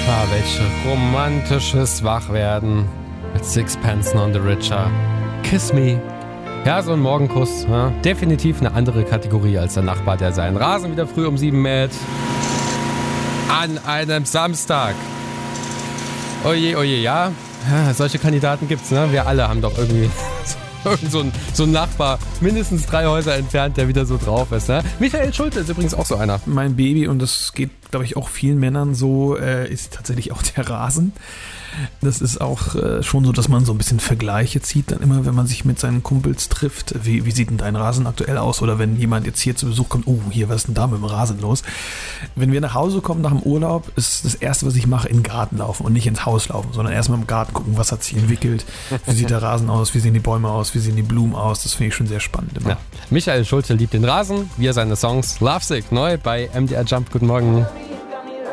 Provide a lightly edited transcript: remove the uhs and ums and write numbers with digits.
Welch romantisches Wachwerden mit Sixpence None the Richer. Kiss me. Ja, so ein Morgenkuss. Ja, definitiv eine andere Kategorie als der Nachbar, der seinen Rasen wieder früh um 7 mäht. An einem Samstag. Oje, oje, ja. Solche Kandidaten gibt's, ne? Wir alle haben doch irgendwie so ein Nachbar, mindestens 3 Häuser entfernt, der wieder so drauf ist, ne? Michael Schulte ist übrigens auch so einer. Mein Baby, und das geht, glaube ich, auch vielen Männern so, ist tatsächlich auch der Rasen. Das ist auch schon so, dass man so ein bisschen Vergleiche zieht, dann immer, wenn man sich mit seinen Kumpels trifft. Wie sieht denn dein Rasen aktuell aus? Oder wenn jemand jetzt hier zu Besuch kommt, hier, was ist denn da mit dem Rasen los? Wenn wir nach Hause kommen nach dem Urlaub, ist das Erste, was ich mache, in den Garten laufen und nicht ins Haus laufen, sondern erstmal im Garten gucken, was hat sich entwickelt, wie sieht der Rasen aus, wie sehen die Bäume aus, wie sehen die Blumen aus. Das finde ich schon sehr spannend immer. Ja. Michael Schulte liebt den Rasen, wie er seine Songs. Lovesick, neu bei MDR Jump. Guten Morgen.